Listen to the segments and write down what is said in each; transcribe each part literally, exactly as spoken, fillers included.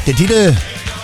Der Titel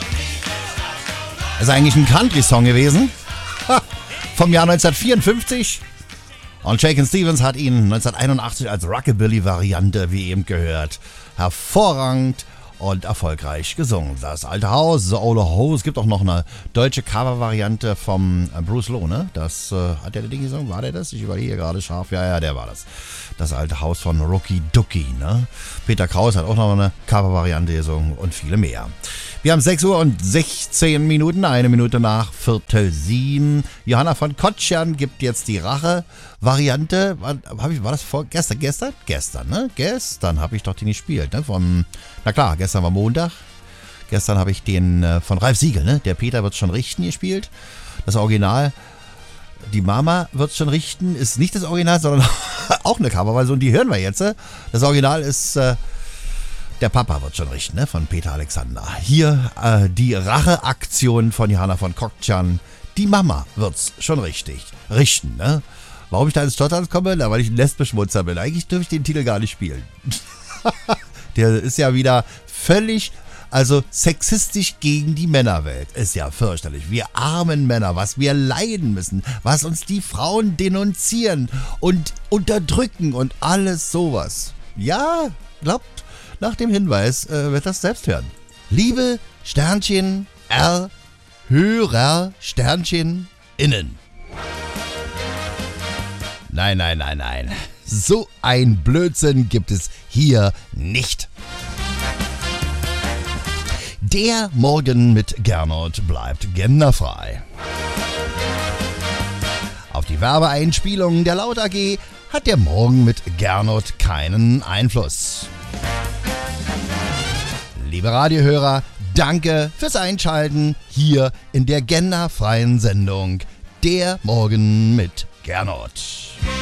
ist eigentlich ein Country-Song gewesen. Ha, vom Jahr neunzehnhundertvierundfünfzig. Und Shakin' Stevens hat ihn neunzehnhunderteinundachtzig als Rockabilly-Variante, wie eben gehört, hervorragend und erfolgreich gesungen. Das alte Haus, The Old House. Es gibt auch noch eine deutsche Cover-Variante vom Bruce Lowe, ne? Das, äh, hat der das Ding gesungen? War der das? Ich überlege gerade scharf. Ja, ja, der war das. Das alte Haus von Rookie Ducky, ne? Peter Kraus hat auch noch eine Cover-Variante gesungen und viele mehr. Wir haben sechs Uhr und sechzehn Minuten, eine Minute nach Viertel sieben. Johanna von Kotschern gibt jetzt die Rache-Variante. War, hab ich, war das vor gestern? Gestern? Gestern, ne? Gestern habe ich doch den gespielt, ne? Vom, na klar, gestern war Montag. Gestern habe ich den äh, von Ralf Siegel, ne? Der Peter wird schon richten gespielt. Das Original. Die Mama wird schon richten, ist nicht das Original, sondern auch eine Coverversion, die hören wir jetzt. Das Original ist, äh, der Papa wird schon richten, ne? Von Peter Alexander. Hier äh, die Racheaktion von Johanna von Kotschern. Die Mama wird's schon richtig richten, ne? Warum ich da ins Stottern komme? Na, weil ich ein Lesbeschmutzer bin. Eigentlich dürfte ich den Titel gar nicht spielen. Der ist ja wieder völlig... Also sexistisch gegen die Männerwelt. Ist ja fürchterlich. Wir armen Männer, was wir leiden müssen, was uns die Frauen denunzieren und unterdrücken und alles sowas. Ja, glaubt, nach dem Hinweis äh, wird das selbst hören. Liebe Sternchen R, Hörer Sternchen innen. Nein, nein, nein, nein. So ein Blödsinn gibt es hier nicht. Der Morgen mit Gernot bleibt genderfrei. Auf die Werbeeinspielung der Laut A G hat der Morgen mit Gernot keinen Einfluss. Liebe Radiohörer, danke fürs Einschalten hier in der genderfreien Sendung Der Morgen mit Gernot.